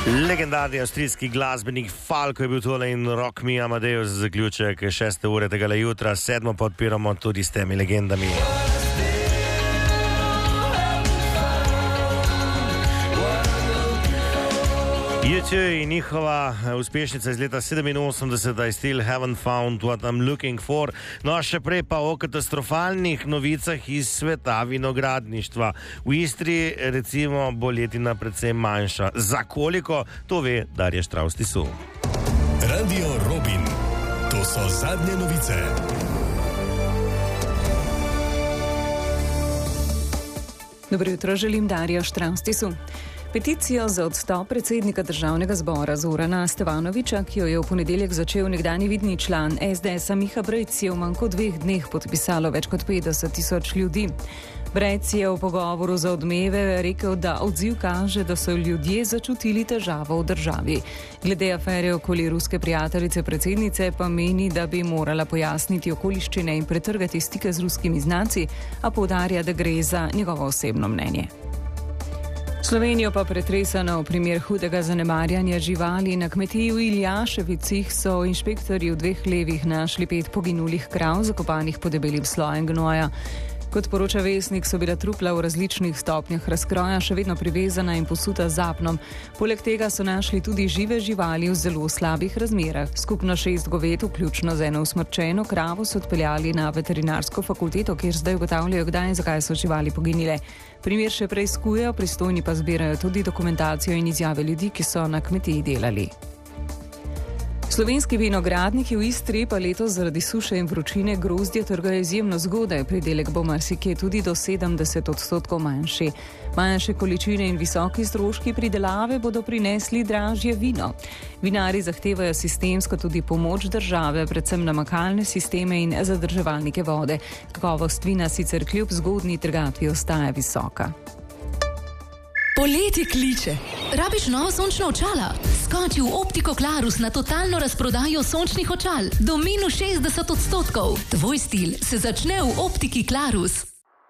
Legendarni avstrijski glasbenik Falco je bil tole in Rock Me Amadeus za zaključek 6. ure tega jutra, 7. pa odpiramo tudi s temi legendami. U2 in njihova uspešnica iz leta 87, I still haven't found what I'm looking for. No, še prej pa o katastrofalnih novicah iz sveta vinogradništva. V Istri, recimo, bo letina predvsem manjša. Za koliko, to ve Darja Štravs-Tisu. Radio Robin. To so zadnje novice. Dobro jutro, želim Darja Štravs-Tisu. Peticijo za odstop predsednika državnega zbora Zorana Stevanovića, ki jo je v ponedeljek začel nekdanji vidni član SDS-a Miha Brejc, je v manj kot 2 dneh podpisalo več kot 50.000 ljudi. Brejc je v pogovoru za Odmeve rekel, da odziv kaže, da so ljudje začutili težavo v državi. Glede afere okoli ruske prijateljice predsednice pa meni, da bi morala pojasniti okoliščine in pretrgati stike z ruskimi znanci, a poudarja, da gre za njegovo osebno mnenje. Slovenijo pa pretresa nov primer hudega zanemarjanja živali. Na kmetiji v Iljaševicih so inšpektorji v 2 hlevih našli 5 poginulih krav, zakopanih pod debelim slojem gnoja. Kot poroča Vesnik, so bila trupla v različnih stopnjah razkroja še vedno privezana in posuta z apnom. Poleg tega so našli tudi žive živali v zelo slabih razmerah. Skupno 6 goved, vključno z eno usmrčeno kravo, so odpeljali na veterinarsko fakulteto, kjer zdaj ugotavljajo, kdaj in zakaj so živali poginile. Primer še preiskujejo, pristojni pa zbirajo tudi dokumentacijo in izjave ljudi, ki so na kmetiji delali. Slovenski vinogradniki v Istri pa letos zaradi suše in vročine grozdje trgajo izjemno zgodaj. Pridelek bo marsikje tudi do 70% manjši. Manjše količine in visoki stroški pridelave bodo prinesli dražje vino. Vinari zahtevajo sistemsko tudi pomoč države, predvsem namakalne sisteme in zadrževalnike vode. Kakovost vina sicer kljub zgodnji trgatvi ostaja visoka. Poletje kliče. Rabiš novo sončno očala? Skoči v Optiko Klarus na totalno razprodajo sončnih očal do minus 60%. Tvoj stil se začne v Optiki Klarus.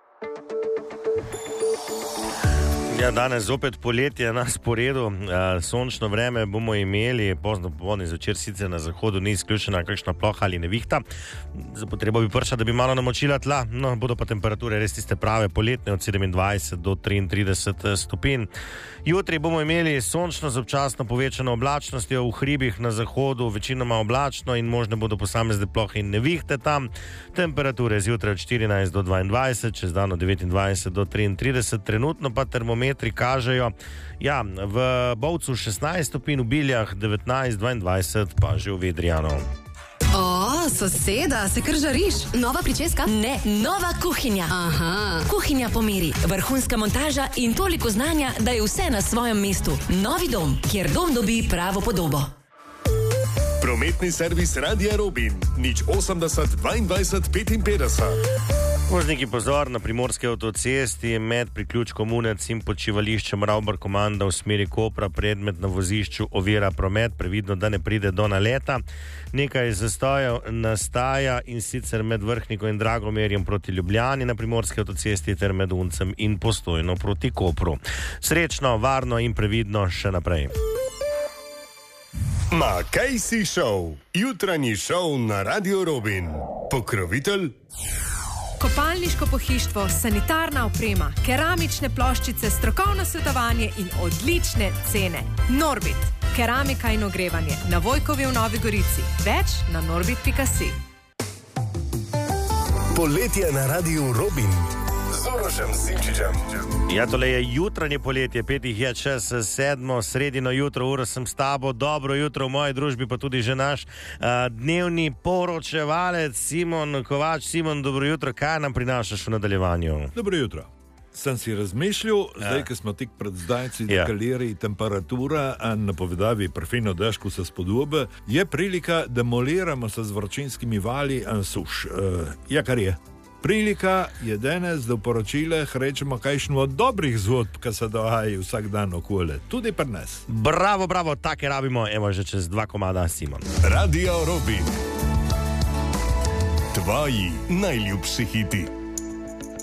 Ja, danes zopet poletje na sporedu, sončno vreme bomo imeli, pozno popoldne zvečer sicer na zahodu ni izključena kakšna ploha ali nevihta, za potrebo bi prša, da bi malo namočila tla, no, bodo pa temperature res tiste prave poletne od 27 do 33 stopinj. Jutri bomo imeli sončno z občasno povečano oblačnostjo, v hribih na zahodu večinoma oblačno in možne bodo posamezne plohe in nevihte tam. Temperature zjutraj od 14 do 22, čez dan od 29 do 33, trenutno pa termometri kažejo, ja, v Bovcu 16 stopinj, v Biljah 19, 22, pa že v Vedrijanu. O, soseda, se kar žariš? Nova pričeska? Ne, nova kuhinja. Aha. Kuhinja po meri, vrhunska montaža in toliko znanja, da je vse na svojem mestu. Novi dom, kjer dom dobi pravo podobo. Prometni servis Radia Robin. 080 22 55. Vozniki, pozor, na primorski avtocesti med priključkom Unec in počivališčem Ravbar-Komanda v smeri Kopra predmet na vozišču ovira promet, previdno, da ne pride do naleta. Nekaj zastojev nastaja in sicer med Vrhnikom in Dragomerjem proti Ljubljani na primorski avtocesti ter med Uncem in Postojno proti Kopru. Srečno, varno in previdno še naprej. Makejsi Show. Jutranji šov na Radio Robin. Pokrovitelj Kopalniško pohištvo, sanitarna oprema, keramične ploščice, strokovno svetovanje in odlične cene. Norbit, keramika in ogrevanje na Vojkovi v Novi Gorici. Več na norbit.si. Poletje na Radio Robin. Z Urošem Simčičem. Ja, tole je jutranje poletje, 5 je čez 7, sredino jutro, Uro sem s tabo, dobro jutro v moji družbi, pa tudi že naš dnevni poročevalec Simon Kovač. Simon, dobro jutro, kaj nam prinašaš v nadaljevanju? Dobro jutro. Sem si razmišljal, zdaj, ko smo tik pred zdajci dekaliri temperatura, a napovedavi perfino dežku se spodobe, je prilika, da moliramo se z vročinskimi vali in suš. Ja, kar je. Prilika je danes, da v poročileh rečemo kakšno od dobrih zgodb, ki se dogajajo vsak dan okoli, tudi pri nas. Bravo, bravo, take rabimo, evo že čez 2 komada, Simon. Radio Robin. Tvoji najljubši hiti.